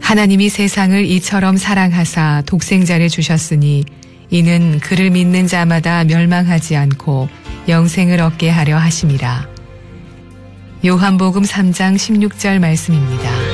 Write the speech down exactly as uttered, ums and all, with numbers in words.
하나님이 세상을 이처럼 사랑하사 독생자를 주셨으니 이는 그를 믿는 자마다 멸망하지 않고 영생을 얻게 하려 하심이라. 요한복음 삼 장 십육 절 말씀입니다.